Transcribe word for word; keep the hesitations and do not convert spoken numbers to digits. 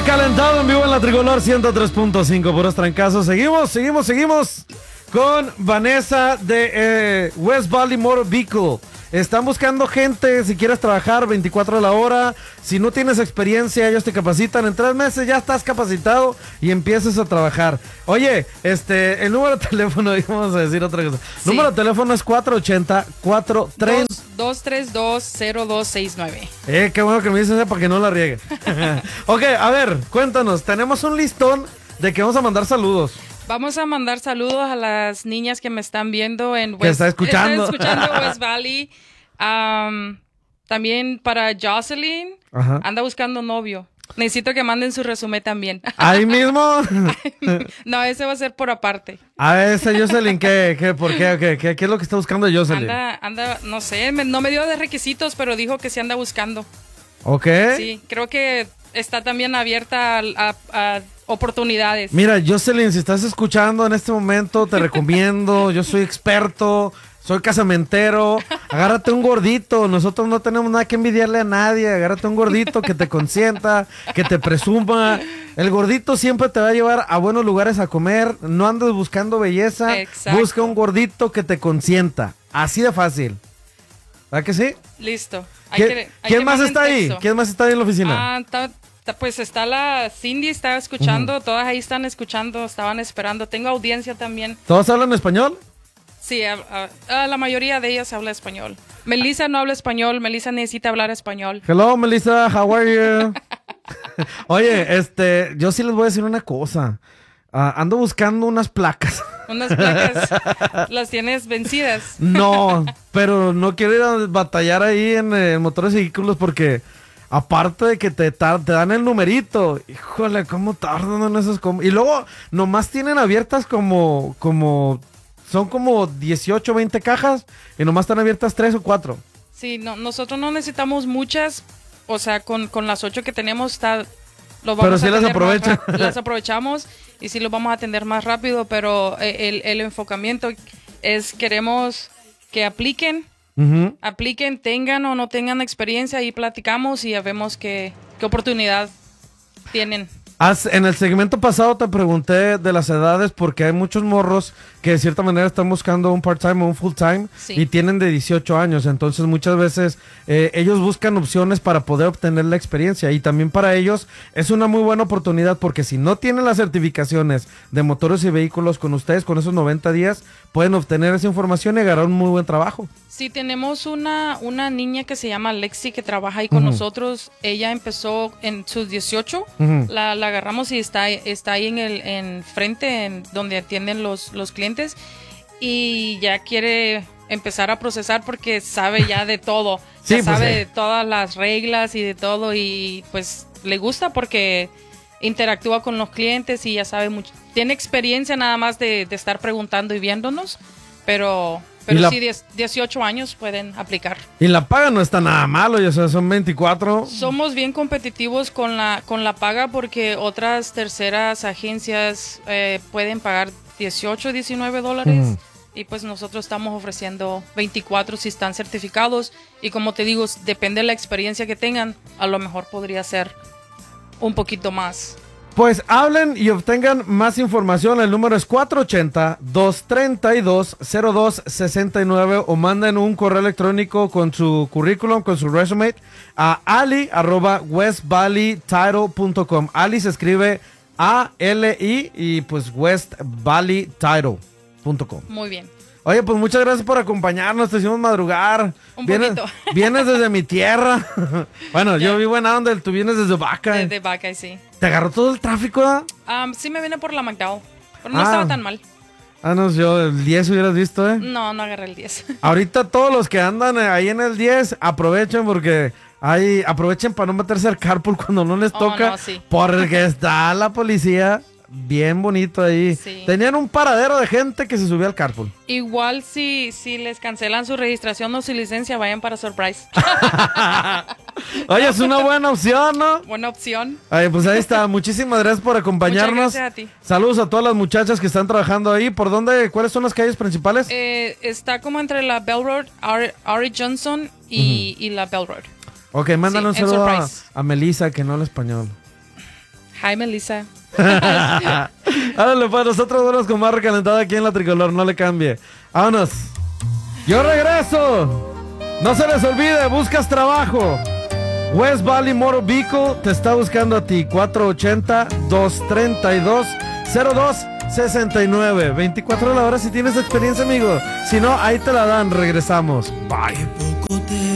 Recalentado en vivo en la Tricolor ciento tres punto cinco, puros trancazos. Seguimos, seguimos, seguimos con Vanessa de eh, West Valley Motor Vehicle. Están buscando gente, si quieres trabajar veinticuatro a la hora. Si no tienes experiencia, ellos te capacitan. En tres meses ya estás capacitado y empiezas a trabajar. Oye, este, el número de teléfono, vamos a decir otra cosa. Sí. Número de teléfono es cuatro ochenta, cuatro treinta. dos tres dos, cero dos seis nueve. Eh, qué bueno que me dices eso para que no la riegue. Ok, a ver, cuéntanos. Tenemos un listón de que vamos a mandar saludos. Vamos a mandar saludos a las niñas que me están viendo en West, Que está escuchando. Están escuchando West Valley. Um, también para Jocelyn. Ajá. Anda buscando novio. Necesito que manden su resumen también. Ahí mismo. No, ese va a ser por aparte. A ese Jocelyn, ¿qué, qué, por qué, qué, qué, qué es lo que está buscando Jocelyn? Anda, anda, no sé, me- no me dio de requisitos, pero dijo que sí anda buscando. Ok. Sí, creo que está también abierta a, a- a oportunidades. Mira, Jocelyn, si estás escuchando en este momento, te recomiendo. Yo soy experto, soy casamentero. Agárrate un gordito. Nosotros no tenemos nada que envidiarle a nadie. Agárrate un gordito que te consienta, que te presuma. El gordito siempre te va a llevar a buenos lugares a comer. No andes buscando belleza. Exacto. Busca un gordito que te consienta. Así de fácil. ¿Verdad que sí? Listo. Hay ¿Quién, que- hay quién que más manden está ahí? texto. ¿Quién más está ahí en la oficina? Ah, ta- ta- pues está la Cindy, está escuchando, todas ahí están escuchando, estaban esperando. Tengo audiencia también. ¿Todos hablan español? Sí, a- a- a la mayoría de ellas habla español. Melissa no habla español, Melissa necesita hablar español. Hello, Melissa, how are you? Oye, este, yo sí les voy a decir una cosa. Ah, ando buscando unas placas. Unas placas, las tienes vencidas. No, pero no quiero ir a batallar ahí en, eh, en motores y vehículos porque aparte de que te, tar- te dan el numerito, híjole, cómo tardan en esos... com- Y luego nomás tienen abiertas como, como, son como dieciocho, veinte cajas y nomás están abiertas tres o cuatro. Sí, no, nosotros no necesitamos muchas, o sea, con, con las ocho que tenemos está... Lo Pero sí a las atender más aprovechan. rap- Las aprovechamos y sí lo vamos a atender más rápido, pero eh, el, el enfocamiento es queremos que apliquen, Ujú. apliquen, tengan o no tengan experiencia y platicamos y ya vemos qué, qué oportunidad tienen. Haz- en el segmento pasado te pregunté de las edades porque hay muchos morros que de cierta manera están buscando un part-time o un full-time Sí. y tienen de dieciocho años. Entonces muchas veces eh, ellos buscan opciones para poder obtener la experiencia y también para ellos es una muy buena oportunidad porque si no tienen las certificaciones de motores y vehículos con ustedes con esos noventa días pueden obtener esa información y agarrar un muy buen trabajo. Sí, tenemos una, una niña que se llama Lexi que trabaja ahí con Ujú. nosotros. Ella empezó en sus dieciocho. Ujú. La, la agarramos y está, está ahí en el en frente, en donde atienden los, los clientes. Y ya quiere empezar a procesar porque sabe ya de todo. Sí, ya pues, sabe sí. de todas las reglas y de todo. Y pues le gusta porque interactúa con los clientes y ya sabe mucho. Tiene experiencia nada más de, de estar preguntando y viéndonos. Pero... Y Pero la- sí, diez dieciocho años pueden aplicar. Y la paga no está nada malo, o sea, son veinticuatro. Somos bien competitivos con la, con la paga porque otras terceras agencias eh, pueden pagar dieciocho, diecinueve dólares. Ujú. Y pues nosotros estamos ofreciendo veinticuatro si están certificados. Y como te digo, depende de la experiencia que tengan, a lo mejor podría ser un poquito más. Pues hablen y obtengan más información. El número es cuatro ochenta, dos treinta y dos, cero dos sesenta y nueve o manden un correo electrónico con su currículum, con su resume a ali arroba west valley title punto com. Ali se escribe A L I y pues west valley title punto com. Muy bien. Oye, pues muchas gracias por acompañarnos, te hicimos madrugar. Un vienes, poquito. vienes desde mi tierra. Bueno, yo Ya. vivo en donde tú vienes desde Vaca. De, de vaca, sí. ¿Te agarró todo el tráfico? ¿Ah? Um, sí me vine por la McDowell, pero no Ah. estaba tan mal. Ah, no, yo el diez hubieras visto, ¿eh? No, no agarré el diez. Ahorita todos los que andan eh, ahí en el diez, aprovechen porque hay, aprovechen para no meterse al carpool cuando no les Oh, toca. no, sí. Porque está la policía bien bonito ahí. Sí. Tenían un paradero de gente que se subía al carpool. Igual si, si les cancelan su registración o su licencia, vayan para Surprise. Oye, es una buena opción, ¿no? Buena opción. Ay, pues ahí está. Muchísimas gracias por acompañarnos. Muchas gracias a ti. Saludos a todas las muchachas que están trabajando ahí. ¿Por dónde? ¿Cuáles son las calles principales? Eh, está como entre la Bell Road, Ari, Ari Johnson y, y la Bell Road. Ok, mándale sí, un en saludo a, Surprise. a Melissa que no habla español. Hi, Melissa. Háganle pues, nosotros vamos con más recalentada aquí en la Tricolor, no le cambie. Vámonos. Yo regreso. No se les olvide, buscas trabajo. West Valley Motor Vehicle te está buscando a ti. cuatro ochenta, dos treinta y dos, cero dos sesenta y nueve. veinticuatro a la hora si tienes experiencia, amigo. Si no, ahí te la dan. Regresamos. Bye.